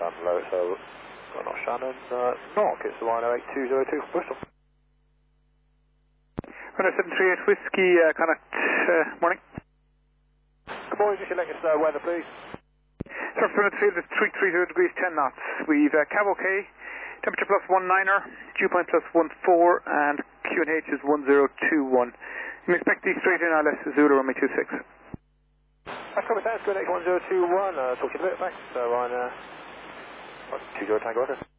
Hello, so not Shannon, knock, it's the line 8202 from Bristol. Runner 738 Whiskey, Connacht, morning. Good morning, just your latest weather, please. Surface wind field is 330 degrees 10 knots. We've Cav OK, temperature plus 19er, dew point plus 14, and QNH is 1021. You can expect the straight in ILS Zulu runway 26. That's coming down, QNH 1021, talk to you in a bit, thanks. So, on 20 Tango Echo.